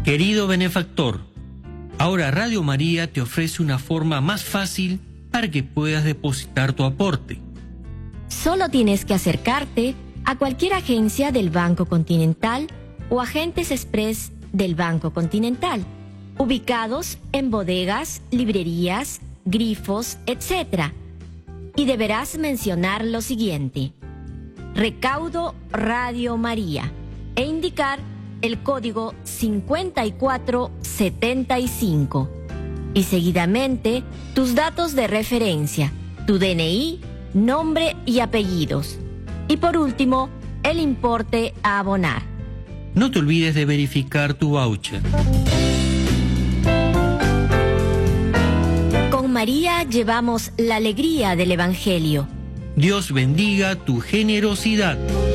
Querido benefactor, ahora Radio María te ofrece una forma más fácil para que puedas depositar tu aporte. Solo tienes que acercarte a cualquier agencia del Banco Continental o agentes express del Banco Continental, ubicados en bodegas, librerías, grifos, etc. Y deberás mencionar lo siguiente: Recaudo Radio María, e indicar el código 5475. Y seguidamente tus datos de referencia, tu DNI, nombre y apellidos. Y por último, el importe a abonar. No te olvides de verificar tu voucher. Con María llevamos la alegría del Evangelio. Dios bendiga tu generosidad.